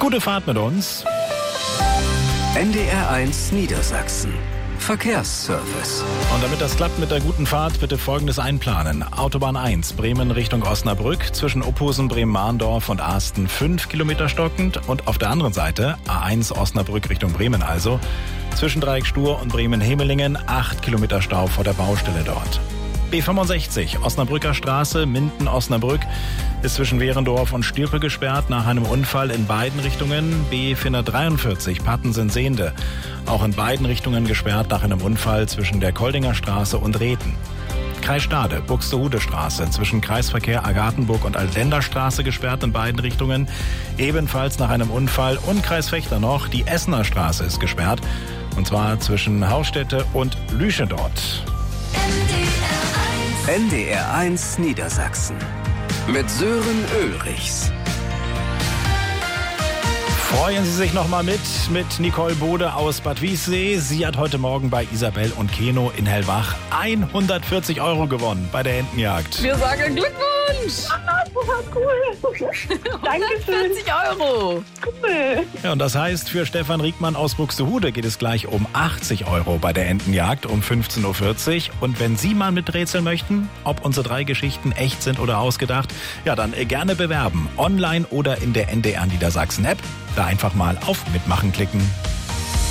Gute Fahrt mit uns. NDR1 Niedersachsen. Verkehrsservice. Und damit das klappt mit der guten Fahrt, bitte Folgendes einplanen. Autobahn 1, Bremen Richtung Osnabrück, zwischen Ophusen, Bremen-Mahndorf und Asten 5 Kilometer stockend. Und auf der anderen Seite, A1 Osnabrück Richtung Bremen also, zwischen Dreieck Stur und Bremen-Hemelingen 8 Kilometer Stau vor der Baustelle dort. B65, Osnabrücker Straße, Minden-Osnabrück, ist zwischen Wehrendorf und Stürpe gesperrt nach einem Unfall in beiden Richtungen. B443, Pattensen-Sehnde, auch in beiden Richtungen gesperrt nach einem Unfall zwischen der Koldinger Straße und Reten. Kreis Stade, Buxtehude Straße, zwischen Kreisverkehr Agathenburg und Altländerstraße gesperrt in beiden Richtungen, ebenfalls nach einem Unfall. Und Kreis Vechta noch, die Essener Straße ist gesperrt, und zwar zwischen Hausstätte und Lüsche dort. NDR1 Niedersachsen mit Sören Ulrichs. Freuen Sie sich noch mal mit Nicole Bode aus Bad Wiessee. Sie hat heute Morgen bei Isabel und Keno in Hellwach 140 € gewonnen bei der Entenjagd. Wir sagen Glückwunsch! Ah, super cool. Dankeschön. 140 €. Cool. Ja, und das heißt, für Stefan Riegmann aus Buxtehude geht es gleich um 80 € bei der Entenjagd um 15:40 Uhr. Und wenn Sie mal miträtseln möchten, ob unsere 3 Geschichten echt sind oder ausgedacht, ja, dann gerne bewerben. Online oder in der NDR Niedersachsen App. Da einfach mal auf Mitmachen klicken.